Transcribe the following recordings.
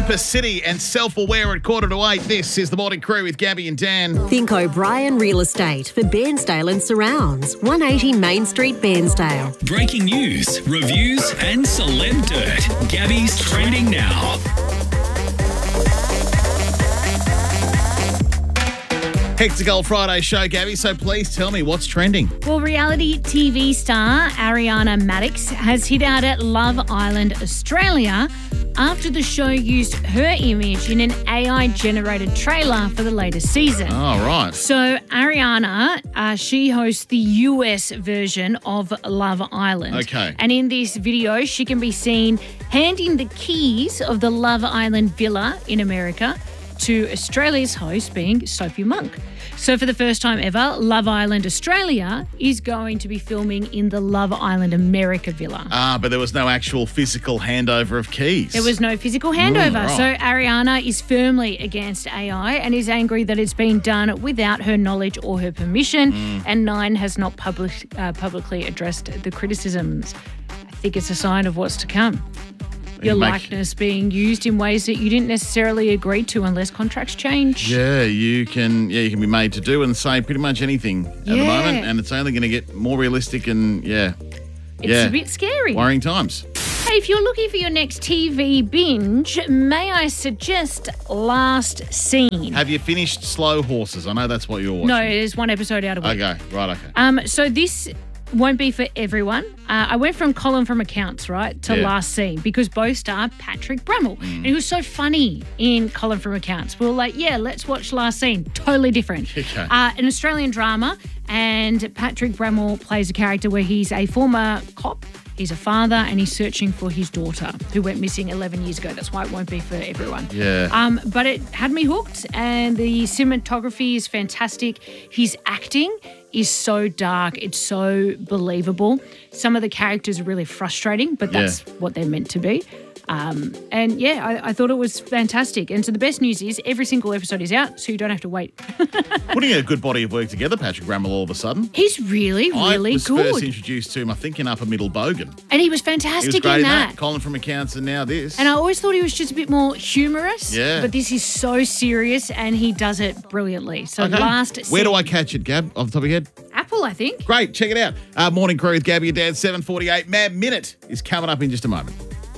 Super City and Self-Aware at 7:45. This is The Morning Crew with Gabby and Dan. Think O'Brien Real Estate for Bairnsdale and surrounds. 180 Main Street, Bairnsdale. Breaking news, reviews, and celeb dirt. Gabby's trending now. Hector Gold Friday show, Gabby, so please tell me what's trending. Well, reality TV star Ariana Madix has hit out at Love Island Australia after the show used her image in an AI-generated trailer for the latest season. Oh, right. So Ariana, she hosts the US version of Love Island. Okay. And in this video, she can be seen handing the keys of the Love Island villa in America to Australia's host, being Sophie Monk. So for the first time ever, Love Island Australia is going to be filming in the Love Island America villa. But there was no actual physical handover of keys. There was no physical handover. Right. So Ariana is firmly against AI and is angry that it's been done without her knowledge or her permission. And Nine has not publicly addressed the criticisms. I think it's a sign of what's to come. Your likeness being used in ways that you didn't necessarily agree to unless contracts change. Yeah, you can be made to do and say pretty much anything at the moment, and it's only going to get more realistic and It's a bit scary. Worrying times. Hey, if you're looking for your next TV binge, may I suggest Last Scene? Have you finished Slow Horses? I know that's what you're watching. No, there's one episode out a week. Okay, right, okay. So this won't be for everyone. I went from Colin from Accounts, right, to Last Scene because both star Patrick Brammall. And he was so funny in Colin from Accounts. We were like, yeah, let's watch Last Scene. Totally different. Okay. An Australian drama, and Patrick Brammall plays a character where he's a former cop. He's a father and he's searching for his daughter who went missing 11 years ago. That's why it won't be for everyone. Yeah. But it had me hooked, and the cinematography is fantastic. His acting is so dark. It's so believable. Some of the characters are really frustrating, but that's what they're meant to be. I thought it was fantastic. And so the best news is every single episode is out, so you don't have to wait. Putting a good body of work together, Patrick Brammall, all of a sudden. He's really, really good. I was first introduced to him, I think, in Upper Middle Bogan. And he was fantastic He was great in that. Colin from Accounts and now this. And I always thought he was just a bit more humorous. Yeah. But this is so serious and he does it brilliantly. So Last Scene. Where do I catch it, Gab, off the top of your head? Apple, I think. Great, check it out. Morning Crew with Gabby and Dad, 7:48. Mad Minute is coming up in just a moment.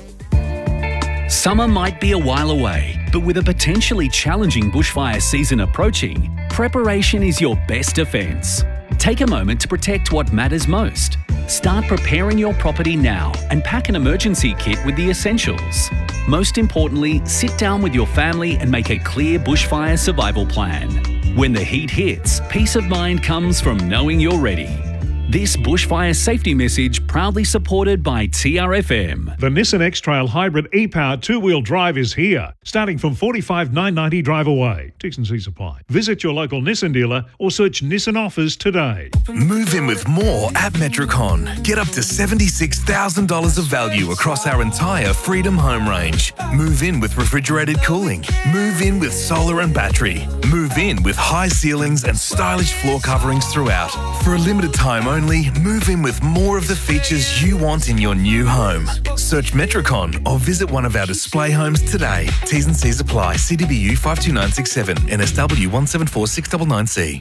Summer might be a while away, but with a potentially challenging bushfire season approaching, preparation is your best defence. Take a moment to protect what matters most. Start preparing your property now and pack an emergency kit with the essentials. Most importantly, sit down with your family and make a clear bushfire survival plan. When the heat hits, peace of mind comes from knowing you're ready. This bushfire safety message proudly supported by TRFM. The Nissan X-Trail Hybrid e-Power two-wheel drive is here, starting from $45,990 drive away. T&Cs apply. Visit your local Nissan dealer or search Nissan offers today. Move in with more at Metricon. Get up to $76,000 of value across our entire Freedom home range. Move in with refrigerated cooling. Move in with solar and battery. Move in with high ceilings and stylish floor coverings throughout. For a limited time only, move in with more of the features you want in your new home. Search Metricon or visit one of our display homes today. T&Cs apply. CDBU 52967, NSW 174699C.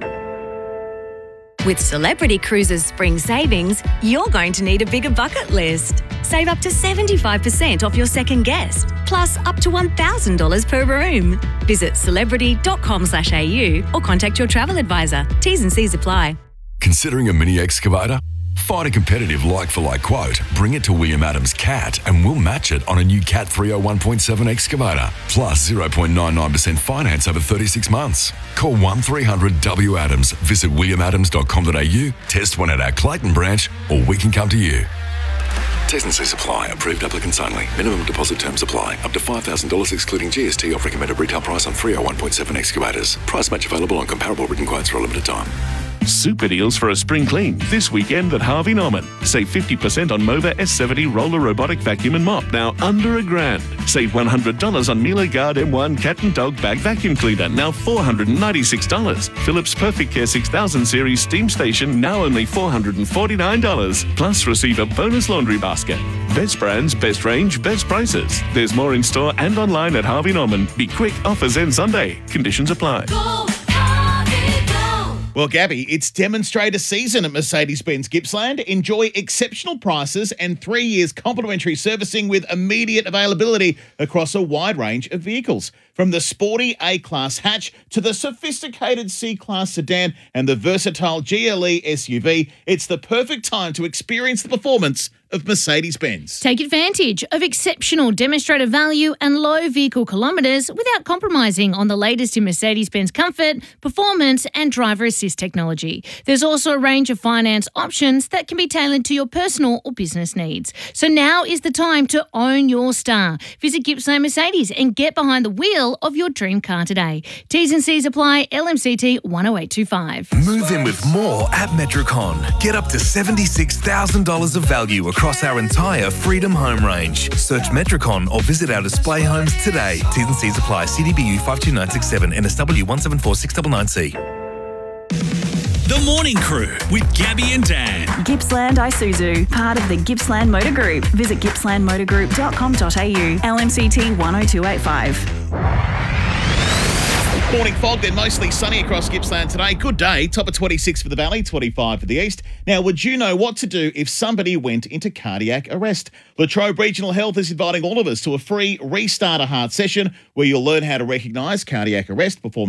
With Celebrity Cruises Spring Savings, you're going to need a bigger bucket list. Save up to 75% off your second guest, plus up to $1,000 per room. Visit celebrity.com/au or contact your travel advisor. T&Cs apply. Considering a mini excavator? Find a competitive like-for-like quote, bring it to William Adams CAT, and we'll match it on a new CAT 301.7 excavator. Plus 0.99% finance over 36 months. Call 1300-WADAMS, visit williamadams.com.au, test one at our Clayton branch, or we can come to you. T&Cs apply. Approved applicants only. Minimum deposit terms apply. Up to $5,000 excluding GST off recommended retail price on 301.7 excavators. Price match available on comparable written quotes for a limited time. Super deals for a spring clean this weekend at Harvey Norman. Save 50% on Mova S70 roller robotic vacuum and mop, now under $1,000. Save $100 on Miele Guard M1 cat and dog bag vacuum cleaner, now $496. Philips Perfect Care 6000 series steam station, now only $449. Plus receive a bonus laundry basket. Best brands, best range, best prices. There's more in store and online at Harvey Norman. Be quick, offers end Sunday. Conditions apply. Well, Gabby, it's demonstrator season at Mercedes-Benz Gippsland. Enjoy exceptional prices and 3 years complimentary servicing with immediate availability across a wide range of vehicles. From the sporty A-Class hatch to the sophisticated C-Class sedan and the versatile GLE SUV, it's the perfect time to experience the performance of Mercedes-Benz. Take advantage of exceptional demonstrator value and low vehicle kilometres without compromising on the latest in Mercedes-Benz comfort, performance and driver assist technology. There's also a range of finance options that can be tailored to your personal or business needs. So now is the time to own your star. Visit Gippsland Mercedes and get behind the wheel of your dream car today. T's and C's apply. LMCT 10825. Move in with more at Metricon. Get up to $76,000 of value across our entire Freedom home range. Search Metricon or visit our display homes today. T's and C's apply. CDBU 52967 NSW 1746999C. The Morning Crew with Gabby and Dan. Gippsland Isuzu, part of the Gippsland Motor Group. Visit gippslandmotorgroup.com.au. LMCT 10285. Morning fog, then mostly sunny across Gippsland today. Good day. Top of 26 for the valley, 25 for the east. Now, would you know what to do if somebody went into cardiac arrest? Latrobe Regional Health is inviting all of us to a free Restart a Heart session where you'll learn how to recognise cardiac arrest before